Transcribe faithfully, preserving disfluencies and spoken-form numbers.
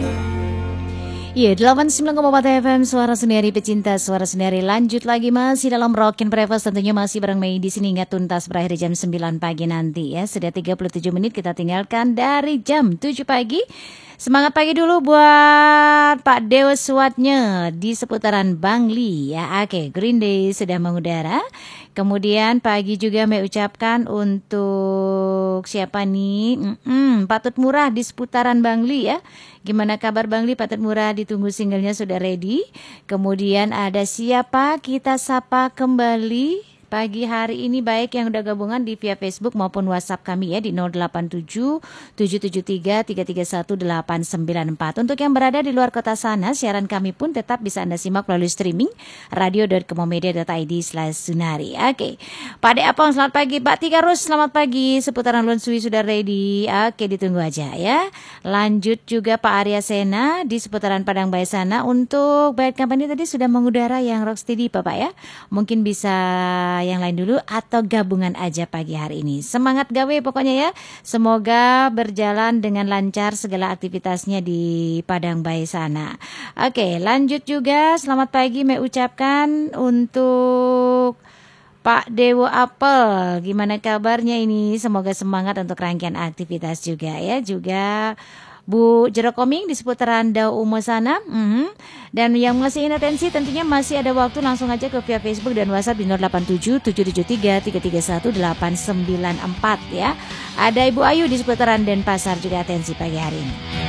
Iya, delapan puluh sembilan koma empat F M Suara Sendiri Pecinta Suara Sendiri. Lanjut lagi masih dalam Rockin' Breakfast, tentunya masih bareng Mei di sini hingga tuntas berakhir jam sembilan pagi nanti ya. Sudah tiga puluh tujuh menit kita tinggalkan dari jam tujuh pagi. Semangat pagi dulu buat Pak Dewa Suatnya di seputaran Bangli ya. Oke, Green Day sudah mengudara. Kemudian pagi juga Mei ucapkan untuk siapa nih? Mm-mm, Patut Murah di seputaran Bangli ya. Gimana kabar Bangli? Patut Murah ditunggu singlenya sudah ready. Kemudian ada siapa kita sapa kembali pagi hari ini, baik yang udah gabungan di via Facebook maupun WhatsApp kami ya di nol delapan tujuh tujuh tujuh tiga tiga tiga satu delapan sembilan empat. Untuk yang berada di luar kota sana, siaran kami pun tetap bisa Anda simak melalui streaming radio dot kemomedia dot i d slash sunari. Oke, Pak De Apong selamat pagi, Pak Tika Rus selamat pagi, seputaran Lon Sui sudah ready. Oke, ditunggu aja ya. Lanjut juga Pak Arya Sena di seputaran Padang Bayi sana. Untuk bait kampanye tadi sudah mengudara yang Rocksteady Bapak ya. Mungkin bisa yang lain dulu atau gabungan aja pagi hari ini. Semangat gawe pokoknya ya. Semoga berjalan dengan lancar segala aktivitasnya di Padang Bayi sana. Oke, lanjut juga selamat pagi Mei ucapkan untuk Pak Dewo Apel. Gimana kabarnya ini? Semoga semangat untuk rangkaian aktivitas juga ya. Juga Bu Jerokoming di seputaran Dau Umo sana. Mm-hmm. Dan yang masih ingin atensi tentunya masih ada waktu, langsung aja ke via Facebook dan WhatsApp di nol delapan tujuh tujuh tujuh tiga tiga tiga satu delapan sembilan empat ya. Ada Ibu Ayu di seputaran Denpasar juga atensi pagi hari ini.